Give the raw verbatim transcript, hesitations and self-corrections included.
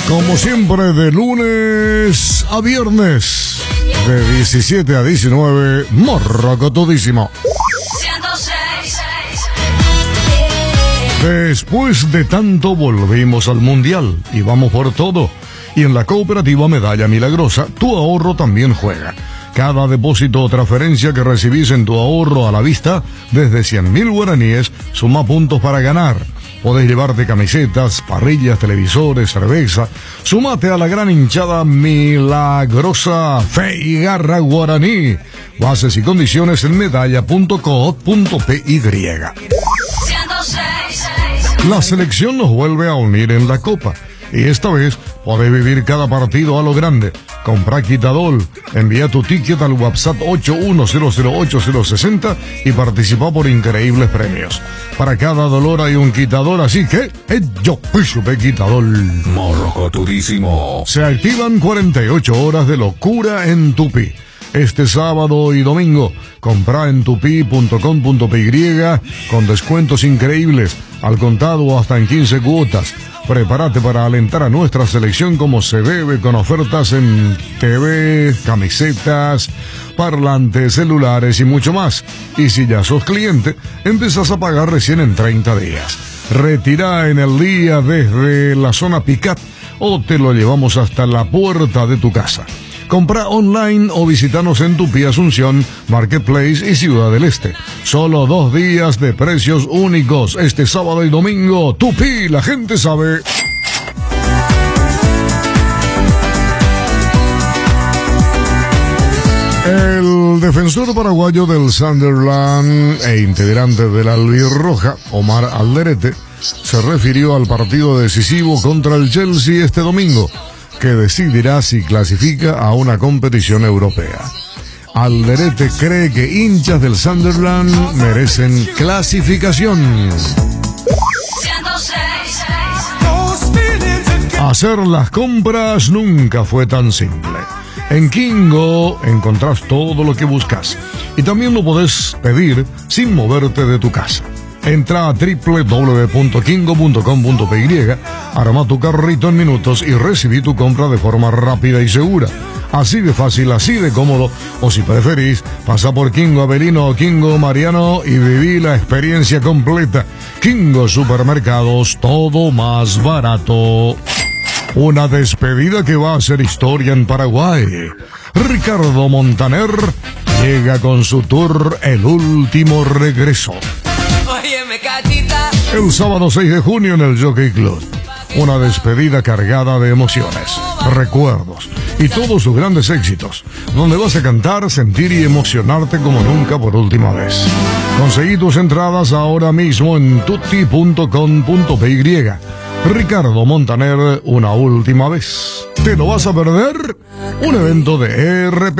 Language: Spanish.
Como siempre, de lunes a viernes, de diecisiete a diecinueve, morrocotudísimo. Después de tanto volvimos al Mundial y vamos por todo. Y en la cooperativa Medalla Milagrosa, tu ahorro también juega. Cada depósito o transferencia que recibís en tu ahorro a la vista, desde cien mil guaraníes, suma puntos para ganar. Podés llevarte camisetas, parrillas, televisores, cerveza. Sumate a la gran hinchada milagrosa Fe y Garra Guaraní. Bases y condiciones en medalla punto co punto pe y. La selección nos vuelve a unir en la Copa. Y esta vez podés vivir cada partido a lo grande. Compra Quitadol, envía tu ticket al WhatsApp ocho uno cero cero ocho cero seis cero y participa por increíbles premios. Para cada dolor hay un Quitadol, así que yo de Quitadol. Morrocotudísimo. Se activan cuarenta y ocho horas de locura en Tupi. Este sábado y domingo, compra en tupi punto com punto pe y con descuentos increíbles, al contado o hasta en quince cuotas. Prepárate para alentar a nuestra selección como se debe, con ofertas en T V, camisetas, parlantes, celulares y mucho más. Y si ya sos cliente, empezás a pagar recién en treinta días. Retira en el día desde la zona Picat o te lo llevamos hasta la puerta de tu casa. Compra online o visitanos en Tupi Asunción, Marketplace y Ciudad del Este. Solo dos días de precios únicos, este sábado y domingo. Tupi, la gente sabe. El defensor paraguayo del Sunderland e integrante de la albirroja, Omar Alderete, se refirió al partido decisivo contra el Chelsea este domingo, que decidirá si clasifica a una competición europea. Alderete cree que hinchas del Sunderland merecen clasificación. Hacer las compras nunca fue tan simple. En Kingo encontrás todo lo que buscas y también lo podés pedir sin moverte de tu casa. Entra a doble u doble u doble u punto kingo punto com punto pe y, arma tu carrito en minutos y recibí tu compra de forma rápida y segura. Así de fácil, así de cómodo, o si preferís, pasa por Kingo Avelino o Kingo Mariano y viví la experiencia completa. Kingo Supermercados, todo más barato. Una despedida que va a ser historia en Paraguay. Ricardo Montaner llega con su tour El Último Regreso. El sábado seis de junio en el Jockey Club. Una despedida cargada de emociones, recuerdos y todos sus grandes éxitos, donde vas a cantar, sentir y emocionarte como nunca por última vez. Conseguí tus entradas ahora mismo en tutti punto com punto pe y. Ricardo Montaner, una última vez. ¿Te lo vas a perder? Un evento de R P